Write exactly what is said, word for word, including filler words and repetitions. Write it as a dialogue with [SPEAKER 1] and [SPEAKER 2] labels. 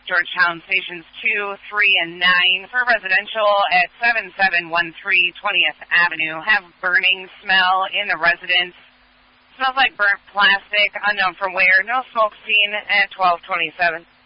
[SPEAKER 1] Georgetown stations two, three, and nine. For residential at seven seven one three twentieth Avenue. Have burning smell in the residence. Smells like burnt plastic, unknown from where. No smoke seen at twelve twenty-seven.